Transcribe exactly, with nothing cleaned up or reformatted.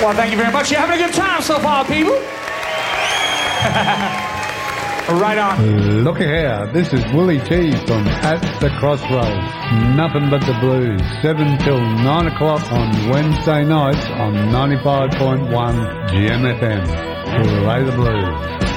Well, thank you very much. You're having a good time so far, people. Right on. Look here, this is Willie T from At the Crossroads. Nothing but the blues. seven till nine o'clock on Wednesday nights on ninety-five point one G M F M. Play the blues.